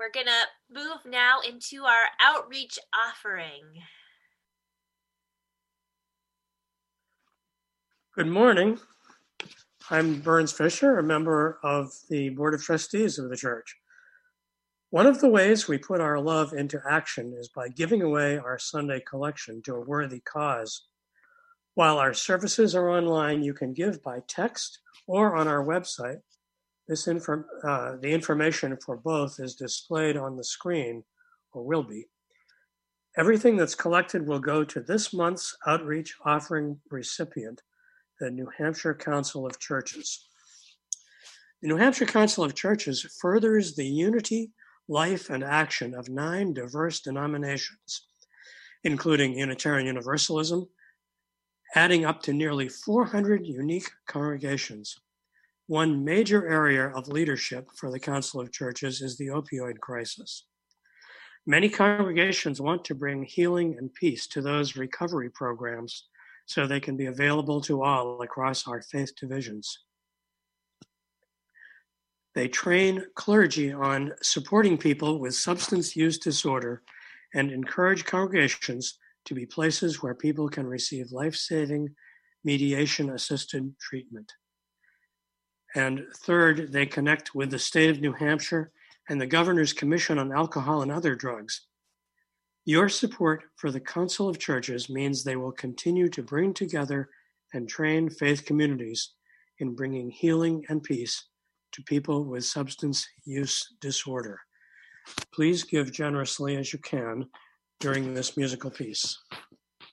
We're going to move now into our outreach offering. Good morning. I'm Burns Fisher, a member of the Board of Trustees of the church. One of the ways we put our love into action is by giving away our Sunday collection to a worthy cause. While our services are online, you can give by text or on our website. The information for both is displayed on the screen, or will be. Everything that's collected will go to this month's outreach offering recipient, the New Hampshire Council of Churches. The New Hampshire Council of Churches furthers the unity, life, and action of 9 diverse denominations, including Unitarian Universalism, adding up to nearly 400 unique congregations. One major area of leadership for the Council of Churches is the opioid crisis. Many congregations want to bring healing and peace to those recovery programs so they can be available to all across our faith divisions. They train clergy on supporting people with substance use disorder and encourage congregations to be places where people can receive life-saving, mediation-assisted treatment. And third, they connect with the state of New Hampshire and the Governor's Commission on Alcohol and Other Drugs. Your support for the Council of Churches means they will continue to bring together and train faith communities in bringing healing and peace to people with substance use disorder. Please give generously as you can during this musical piece.